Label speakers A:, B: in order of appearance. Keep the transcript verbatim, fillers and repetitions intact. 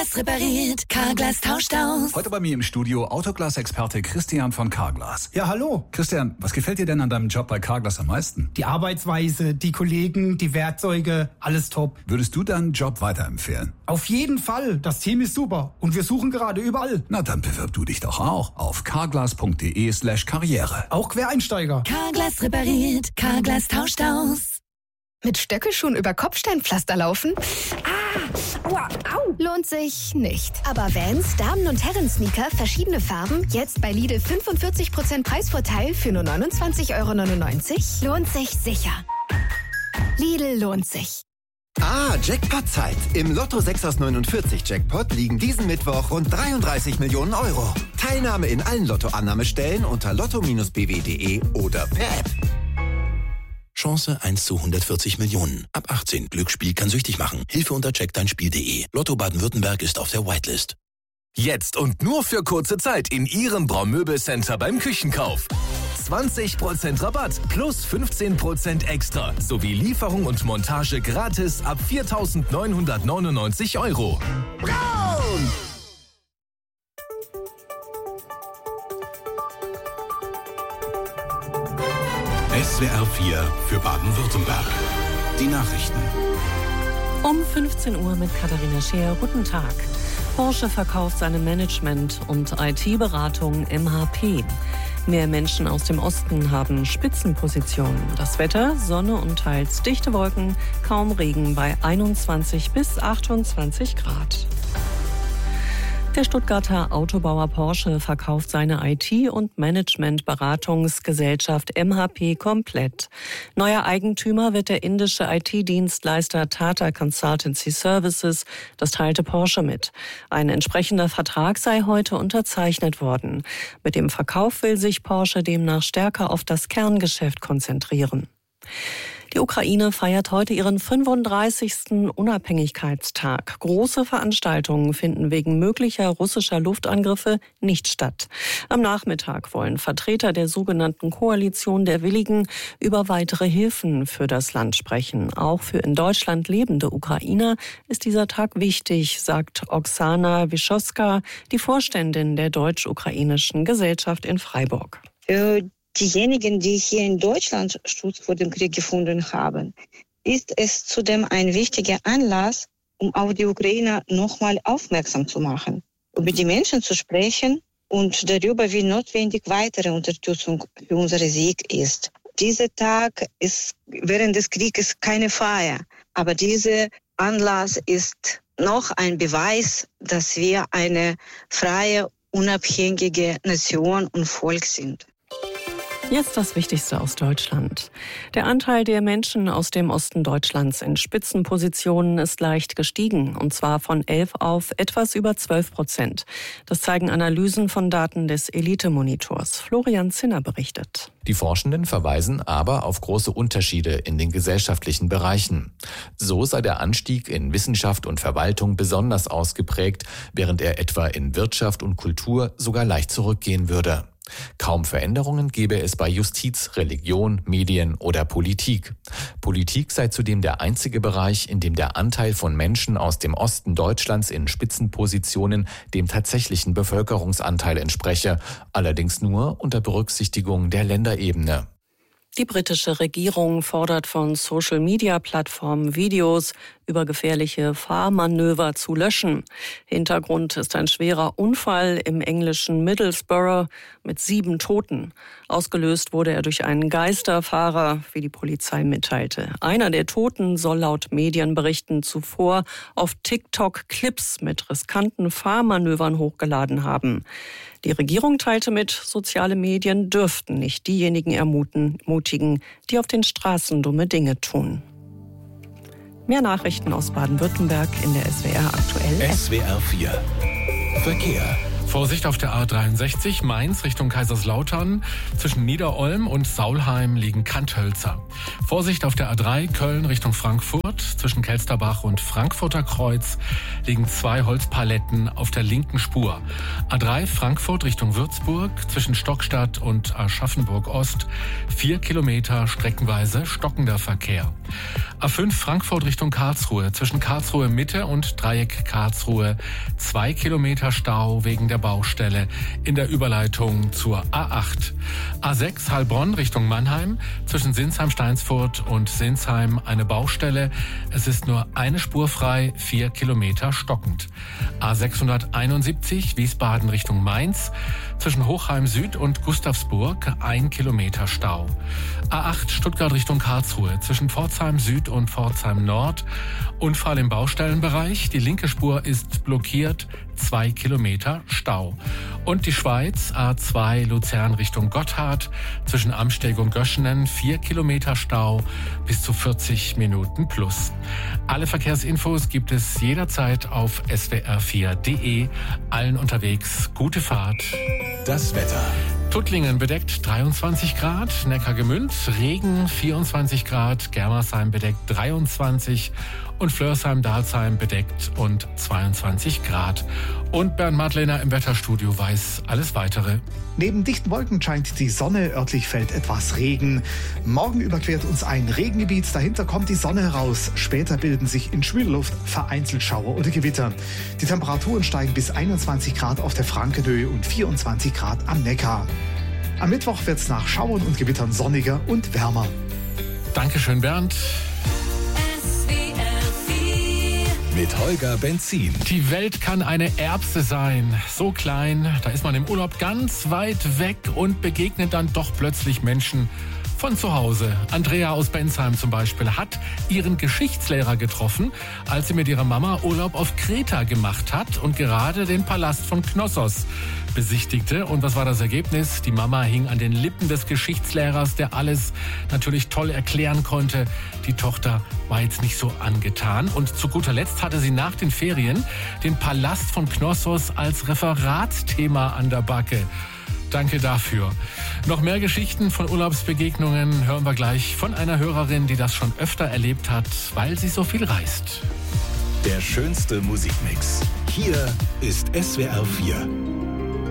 A: Carglass repariert, Carglass tauscht aus.
B: Heute bei mir im Studio Autoglas-Experte Christian von Carglass.
C: Ja, hallo.
B: Christian, was gefällt dir denn an deinem Job bei Carglass am meisten?
C: Die Arbeitsweise, die Kollegen, die Werkzeuge, alles top.
B: Würdest du deinen Job weiterempfehlen?
C: Auf jeden Fall. Das Team ist super. Und wir suchen gerade überall.
B: Na, dann bewirb du dich doch auch auf carglass.de slash karriere.
C: Auch Quereinsteiger.
A: Carglass repariert, Carglass tauscht aus.
D: Mit Stöckelschuhen über Kopfsteinpflaster laufen? Ah, aua, au. Lohnt sich nicht. Aber Vans, Damen- und Herren-Sneaker, verschiedene Farben, jetzt bei Lidl fünfundvierzig Prozent Preisvorteil für nur neunundzwanzig Euro neunundneunzig? Lohnt sich sicher. Lidl lohnt sich.
E: Ah, Jackpot-Zeit. Im Lotto sechs aus neunundvierzig Jackpot liegen diesen Mittwoch rund dreiunddreißig Millionen Euro. Teilnahme in allen Lottoannahmestellen unter lotto Bindestrich b w punkt d e oder per App.
F: Chance eins zu hundertvierzig Millionen. Ab achtzehn. Glücksspiel kann süchtig machen. Hilfe unter check dein Spiel punkt de. Lotto Baden-Württemberg ist auf der Whitelist.
G: Jetzt und nur für kurze Zeit in Ihrem Braumöbelcenter beim Küchenkauf. zwanzig Prozent Rabatt plus fünfzehn Prozent extra. Sowie Lieferung und Montage gratis ab viertausendneunhundertneunundneunzig Euro.
E: Braun!
H: S W R vier für Baden-Württemberg. Die Nachrichten.
I: Um fünfzehn Uhr mit Katharina Scheer. Guten Tag. Porsche verkauft seine Management- und I T-Beratung M H P. Mehr Menschen aus dem Osten haben Spitzenpositionen. Das Wetter, Sonne und teils dichte Wolken, kaum Regen bei einundzwanzig bis achtundzwanzig Grad. Der Stuttgarter Autobauer Porsche verkauft seine I T- und Management-Beratungsgesellschaft M H P komplett. Neuer Eigentümer wird der indische I T-Dienstleister Tata Consultancy Services. Das teilte Porsche mit. Ein entsprechender Vertrag sei heute unterzeichnet worden. Mit dem Verkauf will sich Porsche demnach stärker auf das Kerngeschäft konzentrieren. Die Ukraine feiert heute ihren fünfunddreißigsten Unabhängigkeitstag. Große Veranstaltungen finden wegen möglicher russischer Luftangriffe nicht statt. Am Nachmittag wollen Vertreter der sogenannten Koalition der Willigen über weitere Hilfen für das Land sprechen. Auch für in Deutschland lebende Ukrainer ist dieser Tag wichtig, sagt Oksana Wischowska, die Vorständin der deutsch-ukrainischen Gesellschaft in Freiburg.
J: Für diejenigen, die hier in Deutschland Schutz vor dem Krieg gefunden haben, ist es zudem ein wichtiger Anlass, um auf die Ukrainer nochmal aufmerksam zu machen, über die Menschen zu sprechen und darüber, wie notwendig weitere Unterstützung für unseren Sieg ist. Dieser Tag ist während des Krieges keine Feier, aber dieser Anlass ist noch ein Beweis, dass wir eine freie, unabhängige Nation und Volk sind.
I: Jetzt das Wichtigste aus Deutschland. Der Anteil der Menschen aus dem Osten Deutschlands in Spitzenpositionen ist leicht gestiegen, und zwar von elf auf etwas über zwölf Prozent. Das zeigen Analysen von Daten des Elite-Monitors. Florian Zinner berichtet.
K: Die Forschenden verweisen aber auf große Unterschiede in den gesellschaftlichen Bereichen. So sei der Anstieg in Wissenschaft und Verwaltung besonders ausgeprägt, während er etwa in Wirtschaft und Kultur sogar leicht zurückgehen würde. Kaum Veränderungen gäbe es bei Justiz, Religion, Medien oder Politik. Politik sei zudem der einzige Bereich, in dem der Anteil von Menschen aus dem Osten Deutschlands in Spitzenpositionen dem tatsächlichen Bevölkerungsanteil entspreche, allerdings nur unter Berücksichtigung der Länderebene.
I: Die britische Regierung fordert von Social-Media-Plattformen Videos über gefährliche Fahrmanöver zu löschen. Hintergrund ist ein schwerer Unfall im englischen Middlesbrough mit sieben Toten. Ausgelöst wurde er durch einen Geisterfahrer, wie die Polizei mitteilte. Einer der Toten soll laut Medienberichten zuvor auf TikTok Clips mit riskanten Fahrmanövern hochgeladen haben. Die Regierung teilte mit, soziale Medien dürften nicht diejenigen ermutigen, die auf den Straßen dumme Dinge tun. Mehr Nachrichten aus Baden-Württemberg in der S W R aktuell.
H: S W R vier Verkehr.
L: Vorsicht auf der A dreiundsechzig, Mainz Richtung Kaiserslautern. Zwischen Niederolm und Saulheim liegen Kanthölzer. Vorsicht auf der A drei, Köln Richtung Frankfurt. Zwischen Kelsterbach und Frankfurter Kreuz liegen zwei Holzpaletten auf der linken Spur. A drei, Frankfurt Richtung Würzburg. Zwischen Stockstadt und Aschaffenburg Ost. Vier Kilometer streckenweise stockender Verkehr. A fünf, Frankfurt Richtung Karlsruhe. Zwischen Karlsruhe Mitte und Dreieck Karlsruhe. Zwei Kilometer Stau wegen der Baustelle in der Überleitung zur A acht. A sechs, Heilbronn Richtung Mannheim. Zwischen Sinsheim-Steinsfurt und Sinsheim eine Baustelle. Es ist nur eine Spur frei, vier Kilometer stockend. A sechshunderteinundsiebzig, Wiesbaden Richtung Mainz. Zwischen Hochheim Süd und Gustavsburg ein Kilometer Stau. A acht, Stuttgart Richtung Karlsruhe. Zwischen Pforzheim Süd und Pforzheim Nord. Unfall im Baustellenbereich. Die linke Spur ist blockiert. Zwei Kilometer Stau. Und die Schweiz, A zwei, Luzern Richtung Gotthard. Zwischen Amsteg und Göschenen vier Kilometer Stau, bis zu vierzig Minuten plus. Alle Verkehrsinfos gibt es jederzeit auf S W R vier Punkt de. Allen unterwegs gute Fahrt.
H: Das Wetter.
L: Tuttlingen bedeckt dreiundzwanzig Grad, Neckargemünd Regen vierundzwanzig Grad, Germersheim bedeckt dreiundzwanzig und Flörsheim-Dalsheim bedeckt und zweiundzwanzig Grad. Und Bernd Madlener im Wetterstudio weiß alles Weitere.
M: Neben dichten Wolken scheint die Sonne, örtlich fällt etwas Regen. Morgen überquert uns ein Regengebiet, dahinter kommt die Sonne heraus. Später bilden sich in schwüler Luft vereinzelt Schauer oder Gewitter. Die Temperaturen steigen bis einundzwanzig Grad auf der Frankenhöhe und vierundzwanzig Grad am Neckar. Am Mittwoch wird es nach Schauern und Gewittern sonniger und wärmer.
L: Dankeschön, Bernd.
H: Mit Holger Benzin.
L: Die Welt kann eine Erbse sein. So klein, da ist man im Urlaub ganz weit weg und begegnet dann doch plötzlich Menschen von zu Hause. Andrea aus Bensheim zum Beispiel hat ihren Geschichtslehrer getroffen, als sie mit ihrer Mama Urlaub auf Kreta gemacht hat und gerade den Palast von Knossos besichtigte. Und was war das Ergebnis? Die Mama hing an den Lippen des Geschichtslehrers, der alles natürlich toll erklären konnte. Die Tochter war jetzt nicht so angetan. Und zu guter Letzt hatte sie nach den Ferien den Palast von Knossos als Referatsthema an der Backe. Danke dafür. Noch mehr Geschichten von Urlaubsbegegnungen hören wir gleich von einer Hörerin, die das schon öfter erlebt hat, weil sie so viel reist.
H: Der schönste Musikmix. Hier ist S W R vier.